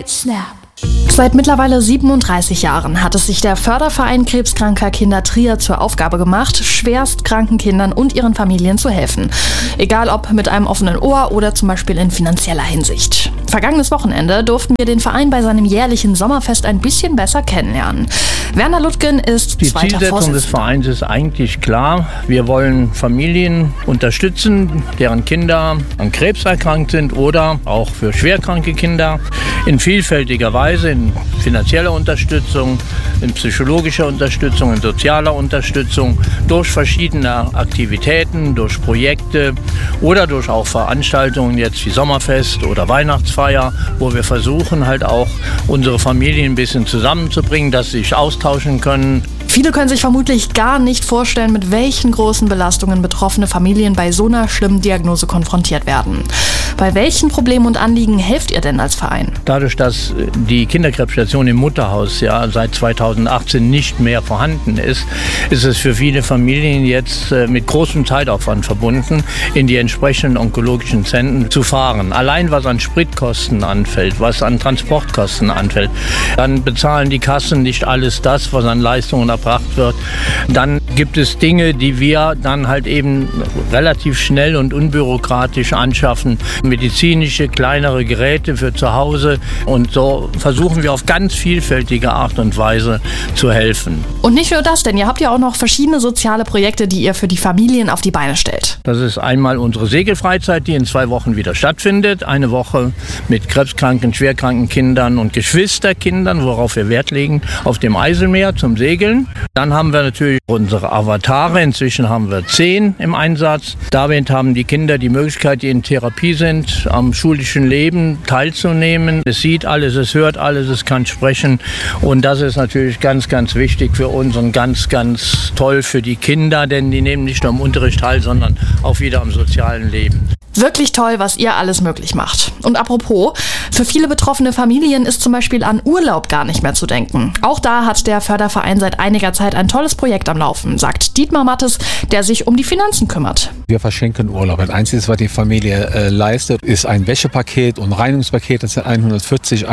right snap. Seit mittlerweile 37 Jahren hat es sich der Förderverein krebskranker Kinder Trier zur Aufgabe gemacht, schwerstkranken Kindern und ihren Familien zu helfen. Egal ob mit einem offenen Ohr oder zum Beispiel in finanzieller Hinsicht. Vergangenes Wochenende durften wir den Verein bei seinem jährlichen Sommerfest ein bisschen besser kennenlernen. Werner Ludgen ist Die zweiter Zielsetzung Vorsitzender. des Vereins ist eigentlich klar. Wir wollen Familien unterstützen, deren Kinder an Krebs erkrankt sind oder auch für schwerkranke Kinder in vielfältiger Weise, in finanzieller Unterstützung, in psychologischer Unterstützung, in sozialer Unterstützung, durch verschiedene Aktivitäten, durch Projekte oder durch auch Veranstaltungen, jetzt wie Sommerfest oder Weihnachtsfeier, wo wir versuchen halt auch unsere Familien ein bisschen zusammenzubringen, dass sie sich austauschen können. Viele können sich vermutlich gar nicht vorstellen, mit welchen großen Belastungen betroffene Familien bei so einer schlimmen Diagnose konfrontiert werden. Bei welchen Problemen und Anliegen helft ihr denn als Verein? Dadurch, dass die Kinderkrebsstation im Mutterhaus ja seit 2018 nicht mehr vorhanden ist, ist es für viele Familien jetzt mit großem Zeitaufwand verbunden, in die entsprechenden onkologischen Zentren zu fahren. Allein was an Spritkosten anfällt, was an Transportkosten anfällt, dann bezahlen die Kassen nicht alles das, was an Leistungen erbracht wird. Dann gibt es Dinge, die wir dann halt eben relativ schnell und unbürokratisch anschaffen. Medizinische, kleinere Geräte für zu Hause. Und so versuchen wir auf ganz vielfältige Art und Weise zu helfen. Und nicht nur das, denn ihr habt ja auch noch verschiedene soziale Projekte, die ihr für die Familien auf die Beine stellt. Das ist einmal unsere Segelfreizeit, die in 2 Wochen wieder stattfindet. Eine Woche mit krebskranken, schwerkranken Kindern und Geschwisterkindern, worauf wir Wert legen, auf dem Eiselmeer zum Segeln. Dann haben wir natürlich unsere Avatare. Inzwischen haben wir 10 im Einsatz. Damit haben die Kinder die Möglichkeit, die in Therapie sind, am schulischen Leben teilzunehmen. Es sieht alles, es hört alles, es kann sprechen. Und das ist natürlich ganz, ganz wichtig für uns und ganz, ganz toll für die Kinder, denn die nehmen nicht nur am Unterricht teil, sondern auch wieder am sozialen Leben. Wirklich toll, was ihr alles möglich macht. Und apropos, für viele betroffene Familien ist zum Beispiel an Urlaub gar nicht mehr zu denken. Auch da hat der Förderverein seit einiger Zeit ein tolles Projekt am Laufen, sagt Dietmar Mattes, der sich um die Finanzen kümmert. Wir verschenken Urlaub. Das Einzige, was die Familie leistet, ist ein Wäschepaket und Reinigungspaket. Das sind 140,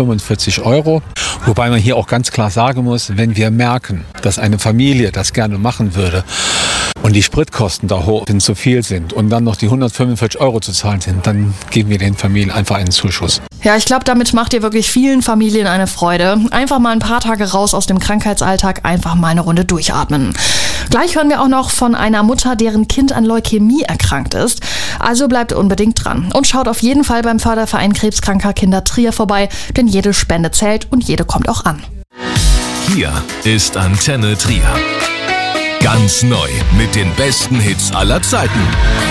145 €. Wobei man hier auch ganz klar sagen muss, wenn wir merken, dass eine Familie das gerne machen würde, und die Spritkosten da hoch zu viel sind und dann noch die 145 € zu zahlen sind, dann geben wir den Familien einfach einen Zuschuss. Ja, ich glaube, damit macht ihr wirklich vielen Familien eine Freude. Einfach mal ein paar Tage raus aus dem Krankheitsalltag, einfach mal eine Runde durchatmen. Gleich hören wir auch noch von einer Mutter, deren Kind an Leukämie erkrankt ist. Also bleibt unbedingt dran und schaut auf jeden Fall beim Förderverein krebskranker Kinder Trier vorbei, denn jede Spende zählt und jede kommt auch an. Hier ist Antenne Trier. Ganz neu mit den besten Hits aller Zeiten.